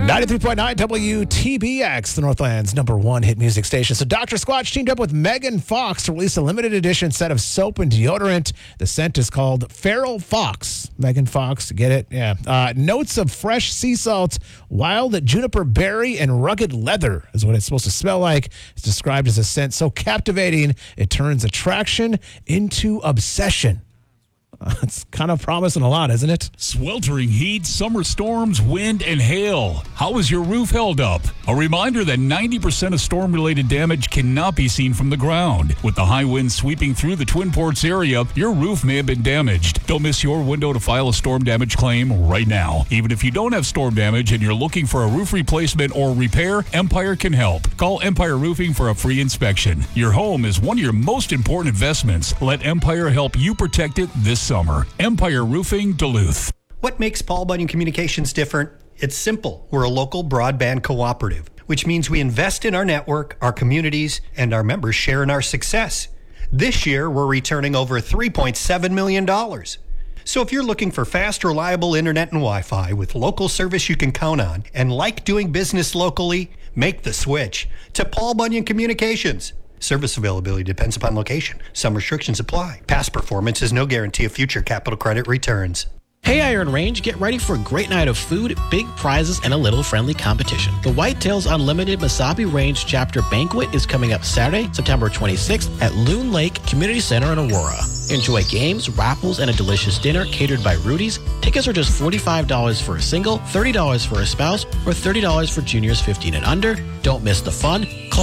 93.9 WTBX, the Northland's #1 hit music station. So Dr. Squatch teamed up with Megan Fox to release a limited edition set of soap and deodorant. The scent is called Feral Fox. Megan Fox, get it? Yeah. Notes of fresh sea salt, wild juniper berry, and rugged leather is what it's supposed to smell like. It's described as a scent so captivating, it turns attraction into obsession. It's kind of promising a lot, isn't it? Sweltering heat, summer storms, wind, and hail. How is your roof held up? A reminder that 90% of storm-related damage cannot be seen from the ground. With the high winds sweeping through the Twin Ports area, your roof may have been damaged. Don't miss your window to file a storm damage claim right now. Even if you don't have storm damage and you're looking for a roof replacement or repair, Empire can help. Call Empire Roofing for a free inspection. Your home is one of your most important investments. Let Empire help you protect it this summer. Empire Roofing, Duluth. What makes Paul Bunyan Communications different? It's simple. We're a local broadband cooperative, which means we invest in our network, our communities, and our members share in our success. This year, we're returning over $3.7 million. So if you're looking for fast, reliable internet and Wi-Fi with local service you can count on and like doing business locally, make the switch to Paul Bunyan Communications. Service availability depends upon location. Some restrictions apply. Past performance is no guarantee of future capital credit returns. Hey Iron Range, get ready for a great night of food, big prizes, and a little friendly competition. The Whitetails Unlimited Mesabi Range Chapter Banquet is coming up Saturday, September 26th at Loon Lake Community Center in Aurora. Enjoy games, raffles, and a delicious dinner catered by Rudy's. Tickets are just $45 for a single, $30 for a spouse, or $30 for juniors 15 and under. Don't miss the fun. Call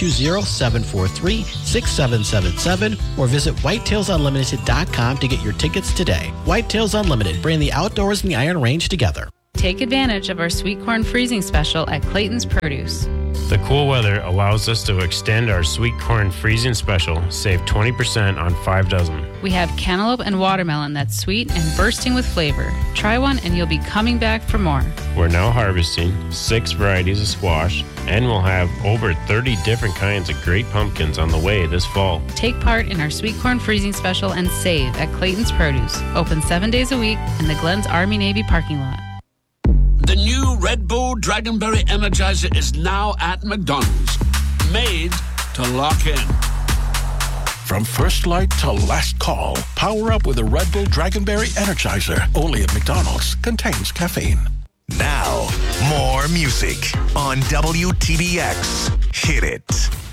920-743-6777 or visit whitetailsunlimited.com to get your tickets today. Whitetails Unlimited, bring the outdoors and the Iron Range together. Take advantage of our sweet corn freezing special at Clayton's Produce. The cool weather allows us to extend our sweet corn freezing special, save 20% on 5 dozen. We have cantaloupe and watermelon that's sweet and bursting with flavor. Try one and you'll be coming back for more. We're now harvesting 6 varieties of squash, and we'll have over 30 different kinds of great pumpkins on the way this fall. Take part in our sweet corn freezing special and save at Clayton's Produce. Open 7 days a week in the Glens Army-Navy parking lot. The new Red Bull Dragonberry Energizer is now at McDonald's. Made to lock in. From first light to last call, power up with a Red Bull Dragonberry Energizer. Only at McDonald's. Contains caffeine. Now, more music on WTBX. Hit it.